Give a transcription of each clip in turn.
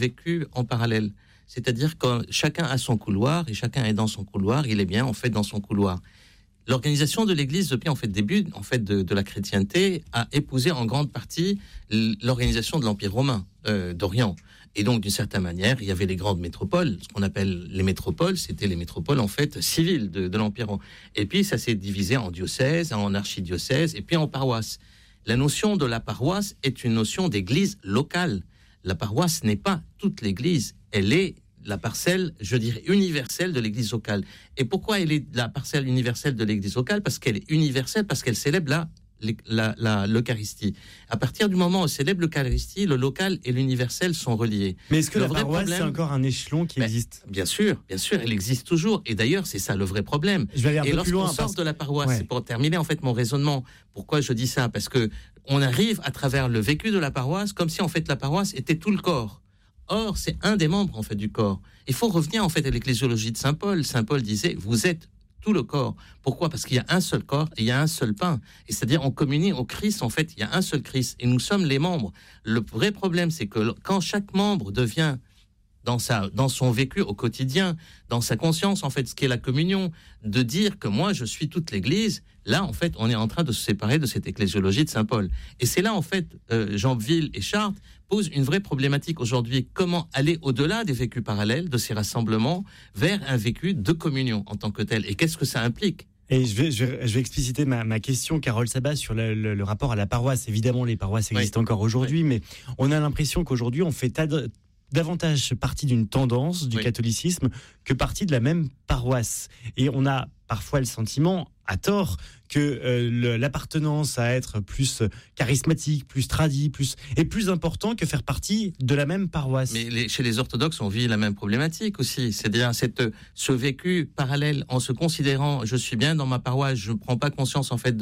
vécu en parallèle. C'est-à-dire que chacun a son couloir et chacun est dans son couloir, il est bien en fait dans son couloir. L'organisation de l'Église depuis en fait début en fait de la chrétienté a épousé en grande partie l'organisation de l'Empire romain d'Orient. Et donc d'une certaine manière, il y avait les grandes métropoles, ce qu'on appelle les métropoles, c'était les métropoles en fait civiles de l'Empire romain. Et puis ça s'est divisé en diocèses, en archidiocèses et puis en paroisses. La notion de la paroisse est une notion d'église locale. La paroisse n'est pas toute l'église, elle est la parcelle, je dirais, universelle de l'église locale. Et pourquoi elle est la parcelle universelle de l'église locale ? Parce qu'elle est universelle, parce qu'elle célèbre l'Eucharistie. À partir du moment où on célèbre l'Eucharistie, le local et l'universel sont reliés. Mais est-ce que la paroisse, c'est encore un échelon qui existe ? Bien sûr, elle existe toujours. Et d'ailleurs, c'est ça le vrai problème. Je vais aller un peu plus loin. Lorsqu'on sort de la paroisse, c'est pour terminer en fait mon raisonnement. Pourquoi je dis ça ? Parce que on arrive à travers le vécu de la paroisse, comme si en fait la paroisse était tout le corps. Or, c'est un des membres en fait du corps. Il faut revenir en fait à l'ecclésiologie de Saint Paul. Saint Paul disait, vous êtes tout le corps. Pourquoi ? Parce qu'il y a un seul corps et il y a un seul pain. Et c'est-à-dire, on communie au Christ, en fait, il y a un seul Christ. Et nous sommes les membres. Le vrai problème, c'est que quand chaque membre devient, dans son vécu au quotidien, dans sa conscience, en fait, ce qu'est la communion, de dire que moi, je suis toute l'Église, là, en fait, on est en train de se séparer de cette ecclésiologie de Saint Paul. Et c'est là, en fait, Jeanville et Chartres posent une vraie problématique aujourd'hui. Comment aller au-delà des vécus parallèles, de ces rassemblements, vers un vécu de communion en tant que tel ? Et qu'est-ce que ça implique ? Et je vais expliciter ma question, Carole Sabat, sur le rapport à la paroisse. Évidemment, les paroisses existent encore aujourd'hui, mais on a l'impression qu'aujourd'hui, on fait davantage partie d'une tendance du catholicisme que partie de la même paroisse. Et on a parfois le sentiment, à tort, que l'appartenance à être plus charismatique, plus tradi, est plus important que faire partie de la même paroisse. Mais chez les orthodoxes, on vit la même problématique aussi. C'est-à-dire ce vécu parallèle en se considérant, je suis bien dans ma paroisse, je ne prends pas conscience en fait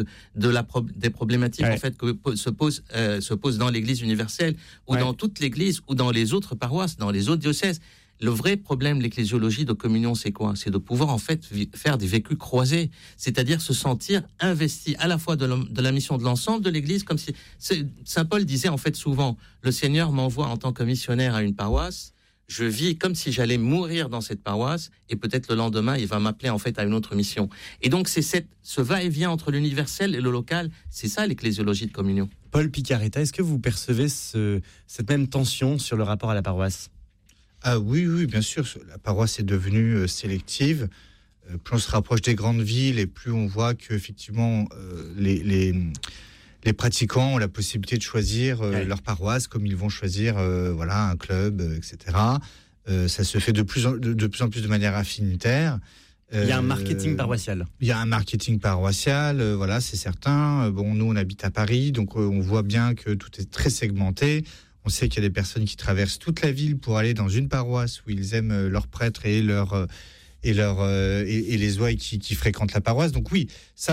des problématiques en fait que se posent dans l'Église universelle ou dans toute l'Église ou dans les autres paroisses, dans les autres diocèses. Le vrai problème de l'ecclésiologie de communion, c'est quoi ? C'est de pouvoir en fait faire des vécus croisés, c'est-à-dire se sentir investi à la fois de la mission de l'ensemble de l'Église, comme si Saint Paul disait en fait souvent, le Seigneur m'envoie en tant que missionnaire à une paroisse, je vis comme si j'allais mourir dans cette paroisse, et peut-être le lendemain il va m'appeler en fait à une autre mission. Et donc c'est ce va-et-vient entre l'universel et le local, c'est ça l'ecclésiologie de communion. Paul Picaretta, est-ce que vous percevez cette même tension sur le rapport à la paroisse ? Ah oui, bien sûr. La paroisse est devenue sélective. Plus on se rapproche des grandes villes et plus on voit qu'effectivement les pratiquants ont la possibilité de choisir leur paroisse comme ils vont choisir un club, etc. Ça se fait de plus en plus de manière affinitaire. Il y a un marketing paroissial. Il y a un marketing paroissial, c'est certain. Bon, nous on habite à Paris, donc on voit bien que tout est très segmenté. On sait qu'il y a des personnes qui traversent toute la ville pour aller dans une paroisse où ils aiment leur prêtre et les ouailles qui fréquentent la paroisse. Donc oui,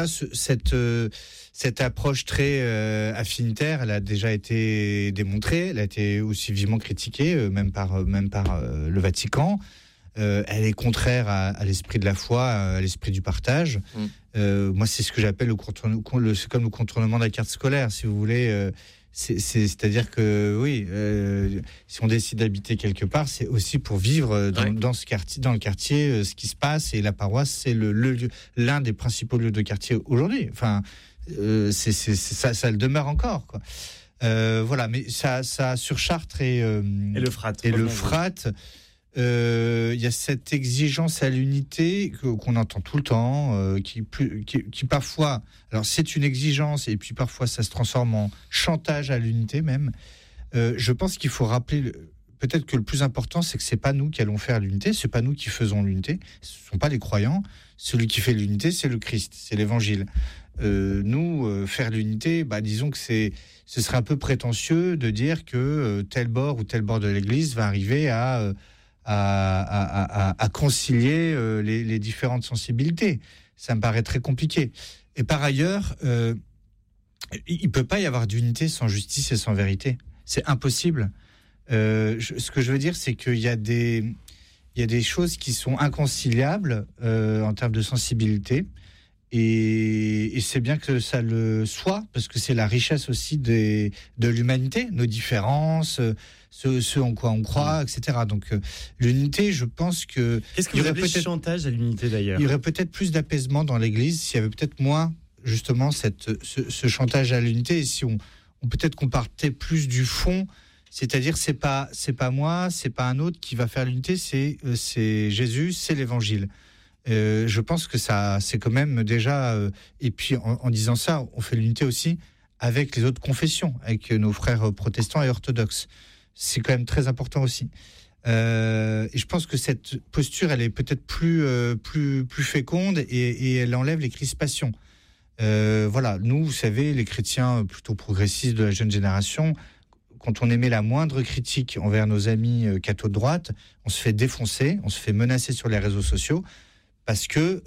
cette approche très affinitaire, elle a déjà été démontrée. Elle a été aussi vivement critiquée, même par le Vatican. Elle est contraire à l'esprit de la foi, à l'esprit du partage. Moi, c'est ce que j'appelle c'est comme le contournement de la carte scolaire, si vous voulez. C'est-à-dire que si on décide d'habiter quelque part, c'est aussi pour vivre dans le quartier, ce qui se passe. Et la paroisse, c'est l'un des principaux lieux de quartier aujourd'hui. Enfin, ça le demeure encore, quoi. Mais ça sur Chartres et le Frat. Il y a cette exigence à l'unité qu'on entend tout le temps, qui parfois, alors c'est une exigence et puis parfois ça se transforme en chantage à l'unité même. Je pense qu'il faut rappeler, peut-être que le plus important, c'est que c'est pas nous qui allons faire l'unité, c'est pas nous qui faisons l'unité, ce sont pas les croyants. Celui qui fait l'unité, c'est le Christ, c'est l'Évangile. Nous, faire l'unité, disons que ce serait un peu prétentieux de dire que tel bord ou tel bord de l'Église va arriver à concilier les différentes sensibilités. Ça me paraît très compliqué. Et par ailleurs, il peut pas y avoir d'unité sans justice et sans vérité. C'est impossible. Ce que je veux dire, c'est qu'il y a des choses qui sont inconciliables en termes de sensibilité. Et c'est bien que ça le soit, parce que c'est la richesse aussi de l'humanité, nos différences, ce en quoi on croit, etc. Donc l'unité, je pense que... Qu'est-ce que vous appelez chantage à l'unité d'ailleurs ? Il y aurait peut-être plus d'apaisement dans l'Église s'il y avait peut-être moins, justement, ce chantage à l'unité, et si on peut-être qu'on partait plus du fond, c'est-à-dire c'est pas moi, c'est pas un autre qui va faire l'unité, c'est Jésus, c'est l'Évangile. Je pense que ça, c'est quand même déjà... et puis en disant ça, on fait l'unité aussi avec les autres confessions, avec nos frères protestants et orthodoxes. C'est quand même très important aussi. Et je pense que cette posture, elle est peut-être plus féconde et elle enlève les crispations. Voilà, nous, vous savez, les chrétiens plutôt progressistes de la jeune génération, quand on émet la moindre critique envers nos amis cathos de droite, on se fait défoncer, on se fait menacer sur les réseaux sociaux, parce que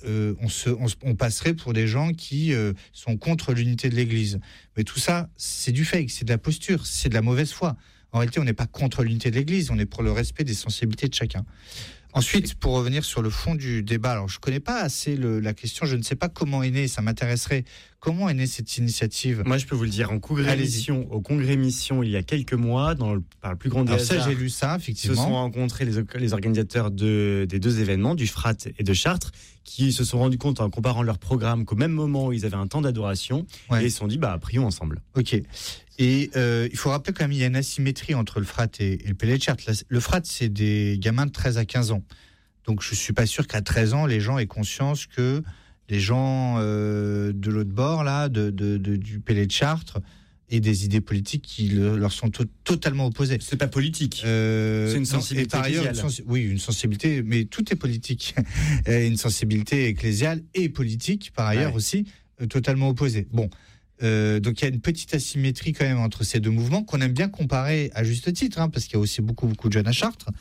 on passerait pour des gens qui sont contre l'unité de l'Église. Mais tout ça, c'est du fake, c'est de la posture, c'est de la mauvaise foi. En réalité, on n'est pas contre l'unité de l'Église, on est pour le respect des sensibilités de chacun. Ensuite, pour revenir sur le fond du débat, alors je ne connais pas assez la question, je ne sais pas comment est née, ça m'intéresserait. Comment est née cette initiative ? Moi, je peux vous le dire, au Congrès Mission, il y a quelques mois, par le plus grand des hasards. Alors ça, j'ai lu ça, effectivement. Se sont rencontrés les organisateurs des deux événements, du FRAT et de Chartres, qui se sont rendus compte en comparant leurs programmes qu'au même moment, ils avaient un temps d'adoration, et ils se sont dit, prions ensemble. Ok. Et il faut rappeler quand même, il y a une asymétrie entre le FRAT et le PLH Chartres. Le FRAT, c'est des gamins de 13 à 15 ans. Donc je ne suis pas sûr qu'à 13 ans, les gens aient conscience que les gens de l'autre bord, là, du PLH Chartres, aient des idées politiques qui leur sont totalement opposées. C'est pas politique. C'est une sensibilité et par ailleurs, oui, une sensibilité, mais tout est politique. Une sensibilité ecclésiale et politique, par ailleurs aussi, totalement opposée. Bon. Donc il y a une petite asymétrie quand même entre ces deux mouvements qu'on aime bien comparer à juste titre, parce qu'il y a aussi beaucoup de jeunes à Chartres.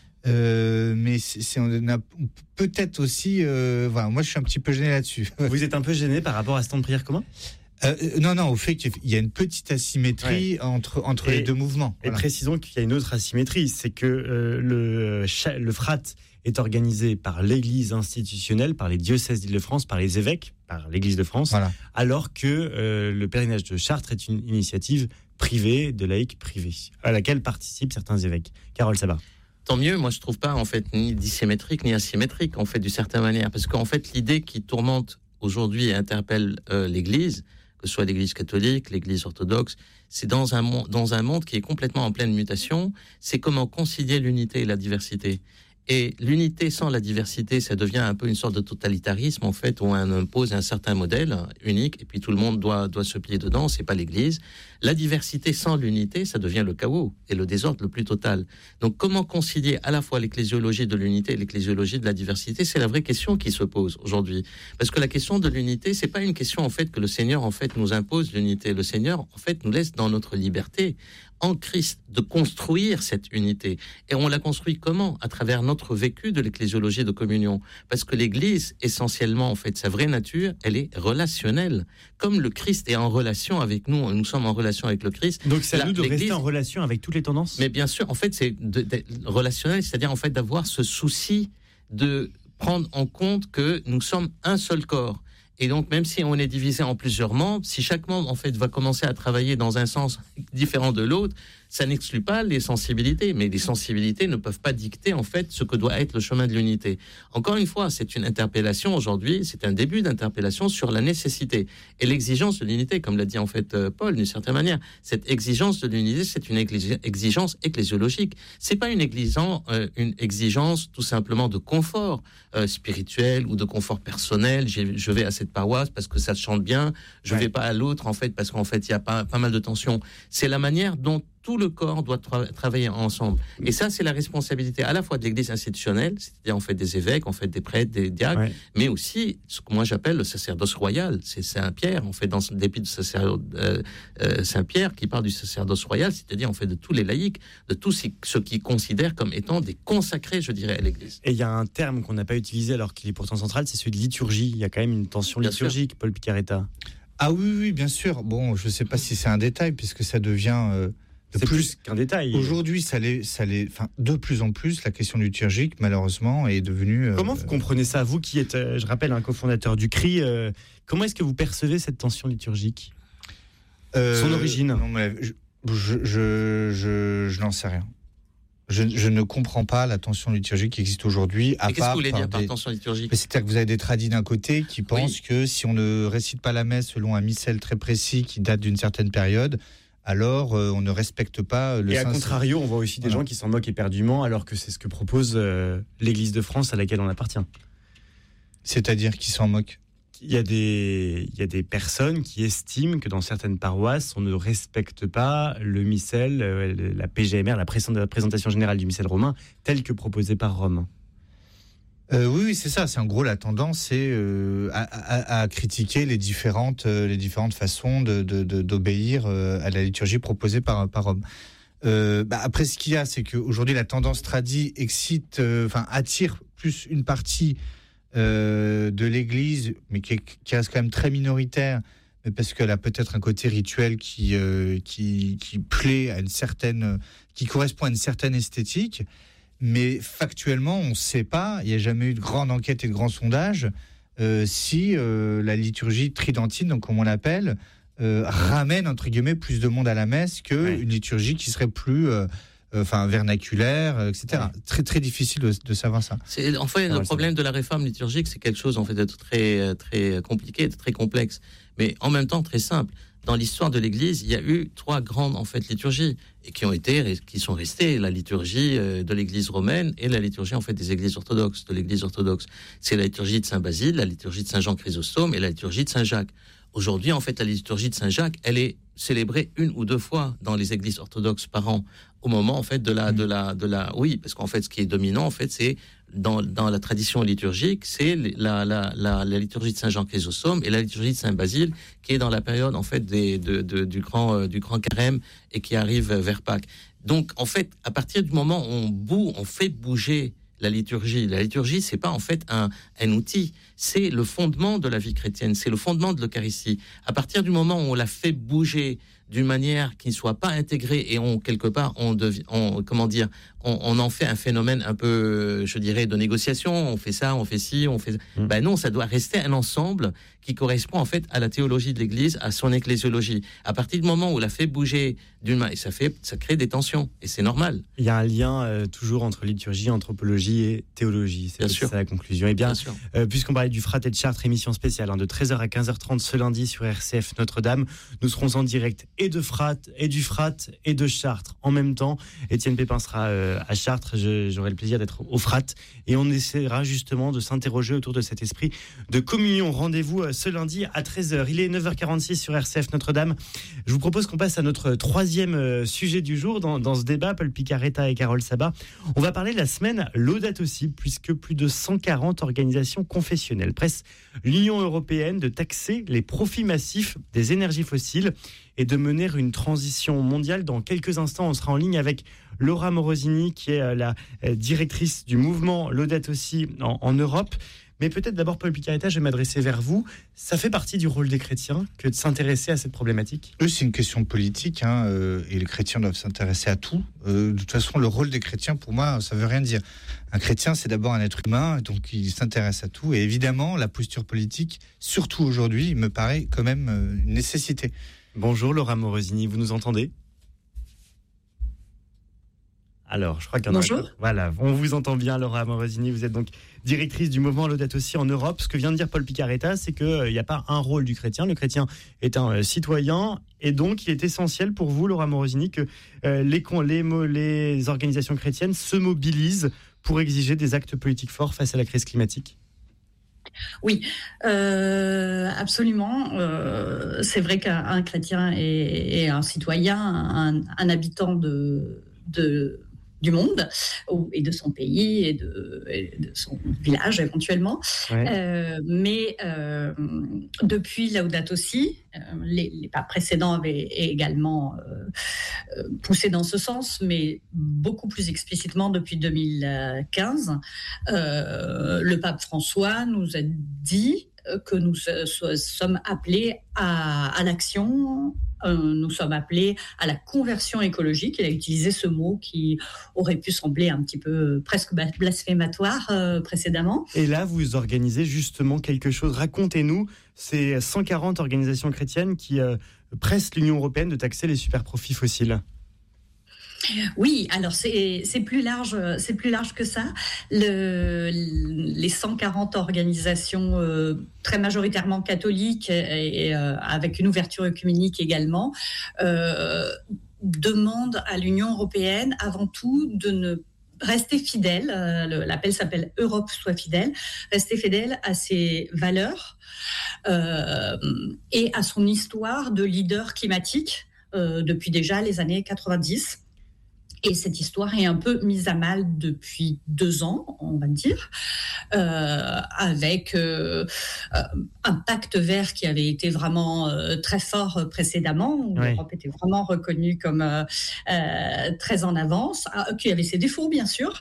Mais on a peut-être aussi... voilà, moi je suis un petit peu gêné là-dessus. Vous êtes un peu gêné par rapport à ce temps de prière commun ? Non, au fait qu'il y a une petite asymétrie entre les deux mouvements. Et précisons qu'il y a une autre asymétrie, c'est que le FRAT est organisé par l'Église institutionnelle, par les diocèses d'Île-de-France, par les évêques, par l'Église de France, alors que le pèlerinage de Chartres est une initiative privée, de laïcs privés, à laquelle participent certains évêques. Carole Sabat. Tant mieux, moi je trouve pas en fait ni dissymétrique ni asymétrique en fait d'une certaine manière, parce qu'en fait l'idée qui tourmente aujourd'hui et interpelle l'Église, que ce soit l'Église catholique, l'Église orthodoxe, c'est dans un monde qui est complètement en pleine mutation, c'est comment concilier l'unité et la diversité. Et l'unité sans la diversité, ça devient un peu une sorte de totalitarisme, en fait, où on impose un certain modèle unique, et puis tout le monde doit se plier dedans, c'est pas l'Église. La diversité sans l'unité, ça devient le chaos et le désordre le plus total. Donc, comment concilier à la fois l'ecclésiologie de l'unité et l'ecclésiologie de la diversité, c'est la vraie question qui se pose aujourd'hui. Parce que la question de l'unité, c'est pas une question, en fait, que le Seigneur, en fait, nous impose l'unité. Le Seigneur, en fait, nous laisse dans notre liberté, en Christ, de construire cette unité. Et on la construit comment ? À travers notre vécu de l'ecclésiologie de communion. Parce que l'Église, essentiellement, en fait, sa vraie nature, elle est relationnelle. Comme le Christ est en relation avec nous, nous sommes en relation avec le Christ. Donc c'est à nous de rester en relation avec toutes les tendances ? Mais bien sûr, en fait, c'est relationnel, c'est-à-dire en fait d'avoir ce souci de prendre en compte que nous sommes un seul corps. Et donc, même si on est divisé en plusieurs membres, si chaque membre, en fait, va commencer à travailler dans un sens différent de l'autre, ça n'exclut pas les sensibilités. Mais les sensibilités ne peuvent pas dicter, en fait, ce que doit être le chemin de l'unité. Encore une fois, c'est une interpellation aujourd'hui, c'est un début d'interpellation sur la nécessité et l'exigence de l'unité, comme l'a dit, en fait, Paul, d'une certaine manière. Cette exigence de l'unité, c'est une exigence ecclésiologique. C'est pas une exigence tout simplement de confort spirituel ou de confort personnel. Je vais à cette paroisse parce que ça chante bien, je vais pas à l'autre, en fait, parce qu'en fait, il y a pas mal de tensions. C'est la manière dont tout le corps doit travailler ensemble. Et ça, c'est la responsabilité à la fois de l'Église institutionnelle, c'est-à-dire en fait des évêques, en fait des prêtres, des diacres, mais aussi ce que moi j'appelle le sacerdoce royal. C'est Saint-Pierre, en fait, dans l'épître de Saint-Pierre, qui parle du sacerdoce royal, c'est-à-dire en fait de tous les laïcs, de tous ceux qui considèrent comme étant des consacrés, je dirais, à l'Église. Et il y a un terme qu'on n'a pas utilisé alors qu'il est pourtant central, c'est celui de liturgie. Il y a quand même une tension liturgique, Paul Picaretta. Ah oui, bien sûr. Bon, je ne sais pas si c'est un détail, puisque ça devient... c'est plus qu'un détail. Aujourd'hui, ça l'est, de plus en plus, la question liturgique, malheureusement, est devenue... Comment vous comprenez ça ? Vous qui êtes, je rappelle, un cofondateur du CRI, comment est-ce que vous percevez cette tension liturgique ? Son origine ? Non, je n'en sais rien. Je ne comprends pas la tension liturgique qui existe aujourd'hui. Qu'est-ce que vous voulez dire par tension liturgique ? C'est-à-dire que vous avez des tradis d'un côté qui pensent que si on ne récite pas la messe selon un missel très précis qui date d'une certaine période, alors on ne respecte pas le Saint-Sacrement. Et à contrario, on voit aussi des gens qui s'en moquent éperdument, alors que c'est ce que propose l'Église de France à laquelle on appartient. C'est-à-dire qui s'en moquent ? Il y a des personnes qui estiment que dans certaines paroisses, on ne respecte pas le missel, la PGMR, la présentation générale du missel romain, tel que proposé par Rome. Oui, c'est ça. C'est en gros la tendance, c'est à critiquer les différentes façons d'obéir à la liturgie proposée par Rome. Après, ce qu'il y a, c'est qu'aujourd'hui, la tendance tradie attire plus une partie de l'Église, mais qui reste quand même très minoritaire, mais parce qu'elle a peut-être un côté rituel qui plaît à qui correspond à une certaine esthétique. Mais factuellement, on ne sait pas, il n'y a jamais eu de grande enquête et de grand sondage, si la liturgie tridentine, donc comme on l'appelle, ramène entre guillemets plus de monde à la messe qu'une liturgie qui serait plus vernaculaire, etc. Ouais. Très très difficile de savoir ça. Le problème de la réforme liturgique, c'est quelque chose en fait de très très compliqué, de très complexe, mais en même temps très simple. Dans l'histoire de l'Église, il y a eu 3 grandes en fait liturgies et qui sont restées, la liturgie de l'Église romaine et la liturgie en fait des Églises orthodoxes, de l'Église orthodoxe. C'est la liturgie de Saint Basile, la liturgie de Saint Jean Chrysostome et la liturgie de Saint Jacques. Aujourd'hui, en fait, la liturgie de Saint Jacques, elle est célébrée 1 ou 2 fois dans les Églises orthodoxes par an, au moment en fait oui, parce qu'en fait, ce qui est dominant en fait, c'est dans la tradition liturgique, c'est la liturgie de Saint Jean Chrysostome et la liturgie de Saint Basile, qui est dans la période en fait du grand carême et qui arrive vers Pâques. Donc, en fait, à partir du moment où on fait bouger la liturgie, c'est pas en fait un outil, c'est le fondement de la vie chrétienne, c'est le fondement de l'Eucharistie. À partir du moment où on la fait bouger d'une manière qui ne soit pas intégrée et on en fait un phénomène un peu, je dirais, de négociation. On fait ça, on fait ci, on fait. Non, ça doit rester un ensemble qui correspond en fait à la théologie de l'Église, à son ecclésiologie. À partir du moment où on la fait bouger ça crée des tensions et c'est normal. Il y a un lien toujours entre liturgie, anthropologie et théologie. C'est ça la conclusion. Et bien, puisqu'on parlait du Frat et de Chartres, émission spéciale de 13h à 15h30 ce lundi sur RCF Notre-Dame, nous serons en direct et de Frat et du Frat et de Chartres en même temps. Étienne Pépin sera à Chartres, j'aurai le plaisir d'être au Frat et on essaiera justement de s'interroger autour de cet esprit de communion. Rendez-vous ce lundi à 13h. Il est 9h46 sur RCF Notre-Dame. Je vous propose qu'on passe à notre 3e sujet du jour dans ce débat, Paul Picaretta et Carole Sabat. On va parler de la semaine Laudato Si, puisque plus de 140 organisations confessionnelles pressent l'Union européenne de taxer les profits massifs des énergies fossiles et de mener une transition mondiale. Dans quelques instants, on sera en ligne avec Laura Morosini, qui est la directrice du mouvement Laudato Si en Europe. Mais peut-être d'abord, Paul Picaretta, je vais m'adresser vers vous. Ça fait partie du rôle des chrétiens que de s'intéresser à cette problématique ? C'est une question politique, et les chrétiens doivent s'intéresser à tout. De toute façon, le rôle des chrétiens, pour moi, ça ne veut rien dire. Un chrétien, c'est d'abord un être humain, donc il s'intéresse à tout. Et évidemment, la posture politique, surtout aujourd'hui, me paraît quand même une nécessité. Bonjour Laura Morosini, vous nous entendez ? Alors, je crois qu'il y en a. Bonjour. Voilà, on vous entend bien, Laura Morosini. Vous êtes donc directrice du mouvement Laudato Si en Europe. Ce que vient de dire Paul Picaretta, c'est qu'il n'y a pas un rôle du chrétien. Le chrétien est un citoyen. Et donc, il est essentiel pour vous, Laura Morosini, que les organisations chrétiennes se mobilisent pour exiger des actes politiques forts face à la crise climatique. Oui, absolument. C'est vrai qu'un chrétien est un citoyen, un habitant du monde et de son pays et de son village éventuellement. Ouais. Mais depuis Laudato Si, les papes précédents avaient également poussé dans ce sens, mais beaucoup plus explicitement depuis 2015. Le pape François nous a dit que nous sommes appelés à l'action, nous sommes appelés à la conversion écologique. Il a utilisé ce mot qui aurait pu sembler un petit peu presque blasphématoire précédemment. Et là, vous organisez justement quelque chose. Racontez-nous ces 140 organisations chrétiennes qui pressent l'Union européenne de taxer les superprofits fossiles. Oui, alors c'est plus large que ça. Les 140 organisations très majoritairement catholiques et avec une ouverture œcuménique également demandent à l'Union européenne avant tout de ne rester fidèle. L'appel s'appelle Europe soit fidèle. Rester fidèle à ses valeurs et à son histoire de leader climatique depuis déjà les années 90. Et cette histoire est un peu mise à mal depuis 2 ans, on va dire, avec un pacte vert qui avait été vraiment très fort précédemment, où l'Europe était vraiment reconnue comme très en avance, qui avait ses défauts bien sûr,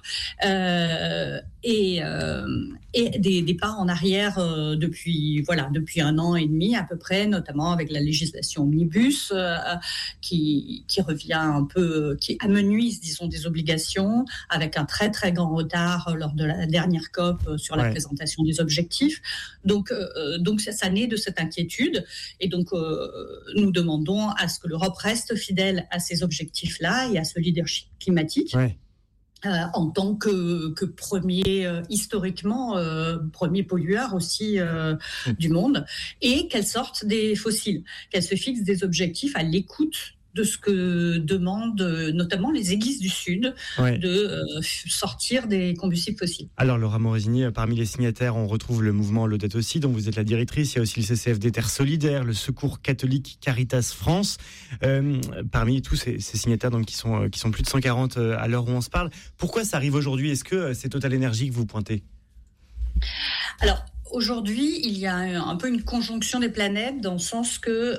et des pas en arrière depuis 1 an et demi à peu près, notamment avec la législation omnibus qui revient un peu, qui amenuise disons des obligations avec un très très grand retard lors de la dernière COP sur la présentation des objectifs. Donc ça naît de cette inquiétude et donc nous demandons à ce que l'Europe reste fidèle à ces objectifs-là et à ce leadership climatique. En tant que premier, historiquement, premier pollueur aussi du monde, et qu'elle sorte des fossiles, qu'elle se fixe des objectifs à l'écoute de ce que demandent notamment les églises du Sud, de sortir des combustibles fossiles. Alors Laura Morosini, parmi les signataires, on retrouve le mouvement Laudato Si, dont vous êtes la directrice. Il y a aussi le CCFD Terre Solidaire, le Secours catholique Caritas France. Parmi tous ces signataires donc, qui sont plus de 140 à l'heure où on se parle, pourquoi ça arrive aujourd'hui ? Est-ce que c'est Total Energy que vous pointez ? Alors, aujourd'hui, il y a un peu une conjonction des planètes dans le sens que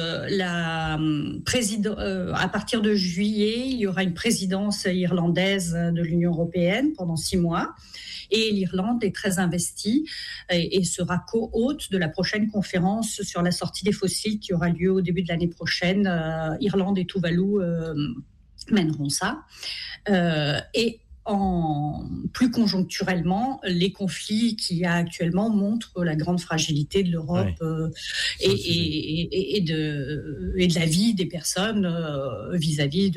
à partir de juillet, il y aura une présidence irlandaise de l'Union européenne pendant 6 mois. Et l'Irlande est très investie et sera co-hôte de la prochaine conférence sur la sortie des fossiles qui aura lieu au début de l'année prochaine. Irlande et Tuvalu mèneront ça. Et plus conjoncturellement, les conflits qu'il y a actuellement montrent la grande fragilité de l'Europe et de la vie des personnes vis-à-vis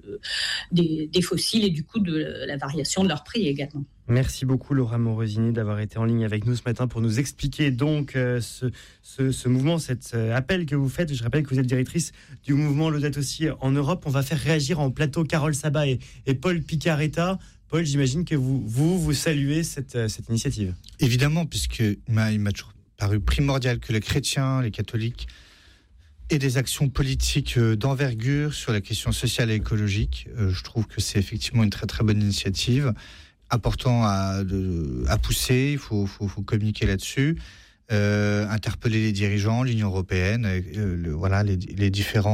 des fossiles et du coup de la variation de leur prix également. Merci beaucoup Laura Morosini d'avoir été en ligne avec nous ce matin pour nous expliquer donc ce mouvement, cet appel que vous faites. Je rappelle que vous êtes directrice du mouvement Laudato Si en Europe. On va faire réagir en plateau Carole Sabat et Paul Picaretta. Paul, j'imagine que vous saluez cette initiative. Évidemment, puisqu'il m'a toujours paru primordial que les chrétiens, les catholiques aient des actions politiques d'envergure sur la question sociale et écologique. Je trouve que c'est effectivement une très très bonne initiative, important à pousser, il faut communiquer là-dessus, interpeller les dirigeants, l'Union européenne, les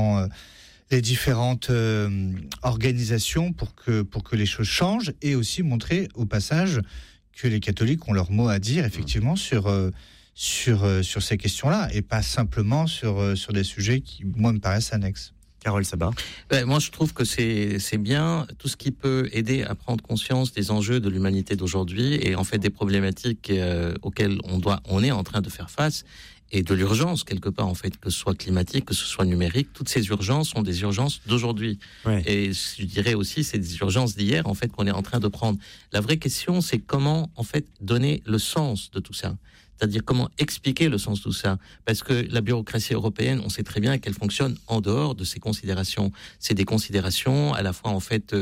différentes organisations pour que les choses changent, et aussi montrer au passage que les catholiques ont leur mot à dire effectivement sur ces questions-là, et pas simplement sur des sujets qui, moi, me paraissent annexes. Carole Sabat. Moi, je trouve que c'est bien tout ce qui peut aider à prendre conscience des enjeux de l'humanité d'aujourd'hui et en fait des problématiques auxquelles on est en train de faire face, et de l'urgence quelque part en fait, que ce soit climatique, que ce soit numérique. Toutes ces urgences sont des urgences d'aujourd'hui. Et je dirais aussi c'est des urgences d'hier en fait qu'on est en train de prendre. La vraie question, c'est comment en fait donner le sens de tout ça. C'est-à-dire comment expliquer le sens de tout ça. Parce que la bureaucratie européenne, on sait très bien qu'elle fonctionne en dehors de ces considérations. C'est des considérations à la fois en fait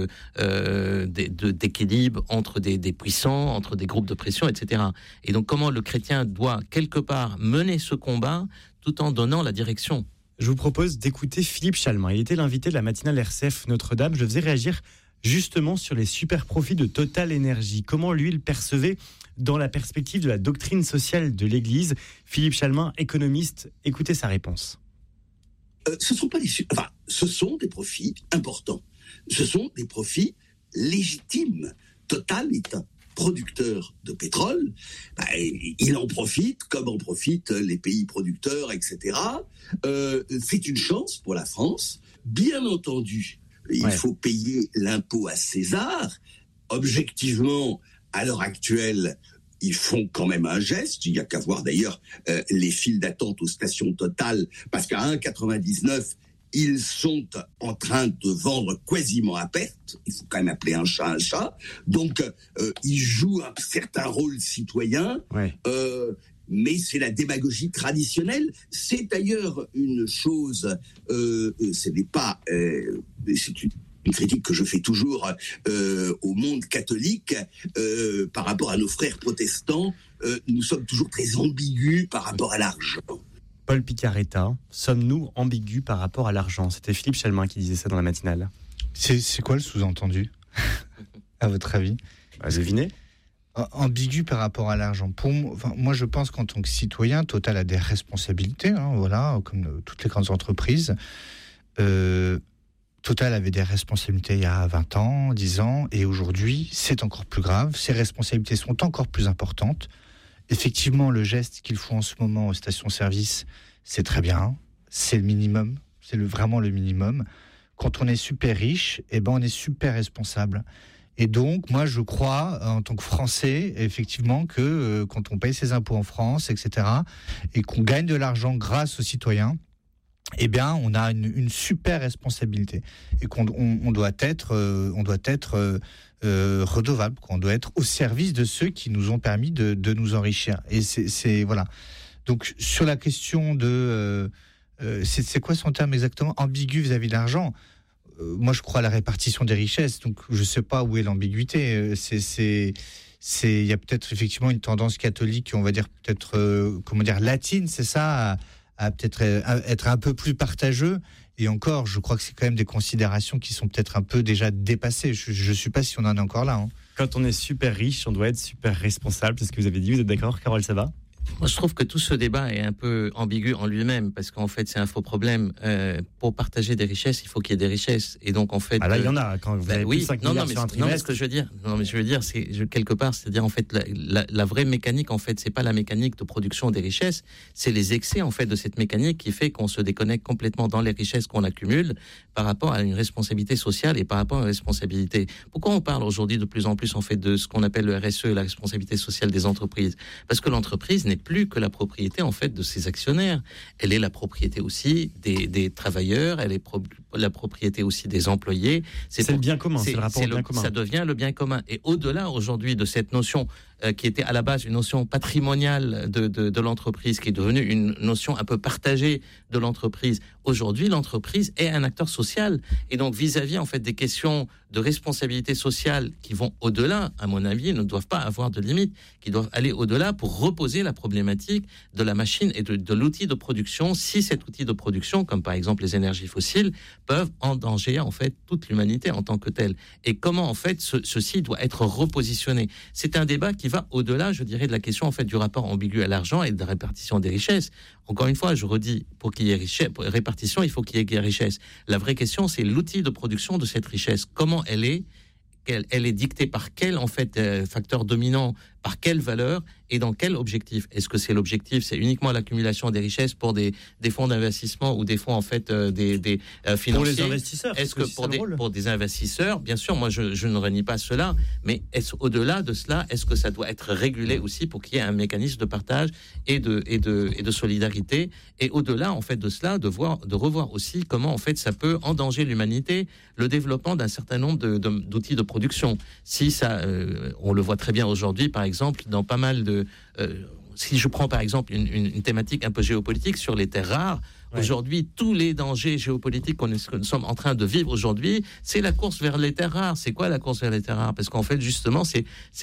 d'équilibre entre des puissants, entre des groupes de pression, etc. Et donc comment le chrétien doit quelque part mener ce combat tout en donnant la direction. Je vous propose d'écouter Philippe Chalmin. Il était l'invité de la matinale RCF Notre-Dame. Je le faisais réagir justement sur les super profits de Total Energy. Comment lui, il percevait dans la perspective de la doctrine sociale de l'Église. Philippe Chalmin, économiste, écoutez sa réponse. Ce sont des profits importants. Ce sont des profits légitimes. Total est un producteur de pétrole. Il en profite comme en profitent les pays producteurs, etc. C'est une chance pour la France. Bien entendu, il faut payer l'impôt à César. Objectivement, à l'heure actuelle, ils font quand même un geste. Il n'y a qu'à voir d'ailleurs les files d'attente aux stations Total, parce qu'à 1,99, Ils sont en train de vendre quasiment à perte. Il faut quand même appeler un chat un chat. Donc, ils jouent un certain rôle citoyen. Ouais. Mais c'est la démagogie traditionnelle. C'est d'ailleurs une chose, ce n'est pas, c'est une critique que je fais toujours au monde catholique par rapport à nos frères protestants. Nous sommes toujours très ambigus par rapport à l'argent. Paul Picaretta, sommes-nous ambigus par rapport à l'argent ? C'était Philippe Chalmin qui disait ça dans la matinale. C'est quoi le sous-entendu, à votre avis ? Devinez. Ambigu par rapport à l'argent. Moi, je pense qu'en tant que citoyen, Total a des responsabilités, voilà, comme toutes les grandes entreprises. Total avait des responsabilités il y a 20 ans, 10 ans, et aujourd'hui, c'est encore plus grave. Ces responsabilités sont encore plus importantes. Effectivement, le geste qu'ils font en ce moment aux stations-service, c'est très bien. C'est le minimum. C'est vraiment le minimum. Quand on est super riche, on est super responsable. Et donc, moi, je crois, en tant que Français, effectivement, que quand on paye ses impôts en France, etc., et qu'on gagne de l'argent grâce aux citoyens, on a une super responsabilité. Et qu'on doit être redevable, qu'on doit être au service de ceux qui nous ont permis de nous enrichir. Et c'est voilà. Donc, sur la question de... c'est quoi son terme exactement ? Ambigu vis-à-vis de l'argent. Moi, je crois à la répartition des richesses, donc je ne sais pas où est l'ambiguïté. Il y a peut-être effectivement une tendance catholique, on va dire peut-être, latine, c'est ça, à peut-être être un peu plus partageux. Et encore, je crois que c'est quand même des considérations qui sont peut-être un peu déjà dépassées. Je ne sais pas si on en est encore là. Quand on est super riche, on doit être super responsable. C'est ce que vous avez dit. Vous êtes d'accord, Carole Sabat ? Moi, je trouve que tout ce débat est un peu ambigu en lui-même, parce qu'en fait, c'est un faux problème. Pour partager des richesses, il faut qu'il y ait des richesses. Et donc, en fait... là, il y en a. Quand vous avez plus de 5 milliards sur un trimestre... Non, mais ce que je veux dire, c'est quelque part, c'est-à-dire, en fait, la vraie mécanique, en fait, c'est pas la mécanique de production des richesses, c'est les excès, en fait, de cette mécanique qui fait qu'on se déconnecte complètement dans les richesses qu'on accumule par rapport à une responsabilité sociale et par rapport à une responsabilité. Pourquoi on parle aujourd'hui de plus en plus, en fait, de ce qu'on appelle le RSE, la responsabilité sociale des entreprises ? Parce que l'entreprise n'est plus que la propriété, en fait, de ses actionnaires. Elle est la propriété aussi des travailleurs, elle est la propriété aussi des employés. C'est le bien commun, c'est le rapport au bien commun. Ça devient le bien commun. Et au-delà, aujourd'hui, de cette notion qui était à la base une notion patrimoniale de l'entreprise, qui est devenue une notion un peu partagée de l'entreprise. Aujourd'hui, l'entreprise est un acteur social. Et donc, vis-à-vis, en fait, des questions de responsabilité sociale qui vont au-delà, à mon avis, ne doivent pas avoir de limite, qui doivent aller au-delà pour reposer la problématique de la machine et de l'outil de production, si cet outil de production, comme par exemple les énergies fossiles, peuvent endanger, en fait, toute l'humanité en tant que telle. Et comment, en fait, ceci doit être repositionné. C'est un débat qui va au-delà, je dirais, de la question, en fait, du rapport ambigu à l'argent et de la répartition des richesses. Encore une fois, je redis, pour qu'il y ait répartition, il faut qu'il y ait richesse. La vraie question, c'est l'outil de production de cette richesse. Comment elle est dictée par quel, en fait, facteur dominant, par quelle valeur et dans quel objectif ? Est-ce que c'est l'objectif, c'est uniquement l'accumulation des richesses pour des fonds d'investissement ou des fonds, en fait, des financiers ? Pour les investisseurs. Est-ce que pour des investisseurs, bien sûr, moi je ne renie pas cela, mais est-ce au-delà de cela, est-ce que ça doit être régulé aussi pour qu'il y ait un mécanisme de partage et de solidarité ? Et au-delà, en fait, de cela, de revoir aussi comment, en fait, ça peut endanger l'humanité, le développement d'un certain nombre d'outils de production. Si ça, on le voit très bien aujourd'hui, par exemple, dans pas mal de... si je prends par exemple une thématique un peu géopolitique sur les terres rares, aujourd'hui, tous les dangers géopolitiques que nous sommes en train de vivre aujourd'hui, c'est la course vers les terres rares. C'est quoi la course vers les terres rares ? Parce qu'en fait, justement, c'est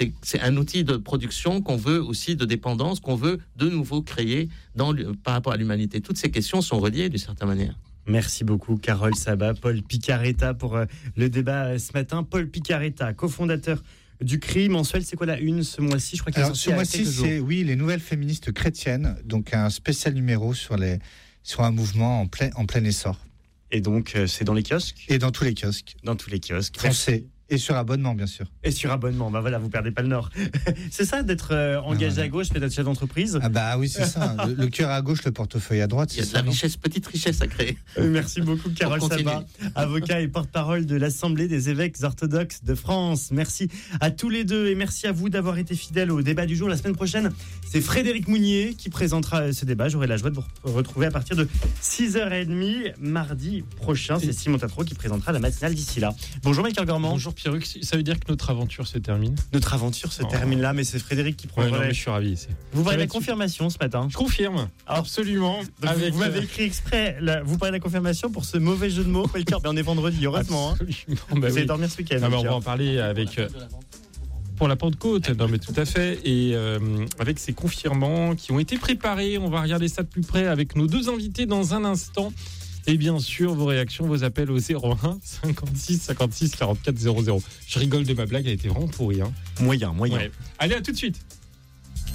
un outil de production qu'on veut aussi, de dépendance, qu'on veut de nouveau créer par rapport à l'humanité. Toutes ces questions sont reliées d'une certaine manière. Merci beaucoup, Carole Sabat. Paul Picaretta pour le débat ce matin. Paul Picaretta, cofondateur du CRI mensuel. C'est quoi la une ce mois-ci ? Je crois qu'il est sorti ce mois-ci, c'est les nouvelles féministes chrétiennes, donc un spécial numéro sur un mouvement en plein essor. Et donc, c'est dans les kiosques ? Et dans tous les kiosques. Dans tous les kiosques. Français Et sur abonnement, bien sûr. Et sur abonnement, bah voilà, vous perdez pas le nord. C'est ça d'être engagé à gauche, peut-être chef d'entreprise. Ah bah oui, c'est ça. Le cœur à gauche, le portefeuille à droite. Il y a de la richesse, petite richesse à créer. Merci beaucoup, Carole Sabat, avocat et porte-parole de l'Assemblée des évêques orthodoxes de France. Merci à tous les deux et merci à vous d'avoir été fidèles au débat du jour. La semaine prochaine, c'est Frédéric Mounier qui présentera ce débat. J'aurai la joie de vous retrouver à partir de 6h30 mardi prochain. C'est Simon Tatro qui présentera la matinale d'ici là. Bonjour Michael Gormand. Bonjour Pierruc, ça veut dire que notre aventure se termine. Notre aventure se termine là, mais c'est Frédéric qui prend le relais. Je suis ravi ici. Vous parlez de la confirmation ce matin. Je confirme, absolument. Vous m'avez écrit exprès, vous parlez de la confirmation pour ce mauvais jeu de mots. Mais on est vendredi, heureusement. Absolument. Vous allez dormir ce week-end. On va en parler avec... Pour la Pentecôte, non mais tout à fait, et avec ces confirmants qui ont été préparés, on va regarder ça de plus près avec nos deux invités dans un instant. Et bien sûr, vos réactions, vos appels au 01 56 56 44 00. Je rigole de ma blague, elle était vraiment pourrie. Moyen. Ouais. Allez, à tout de suite.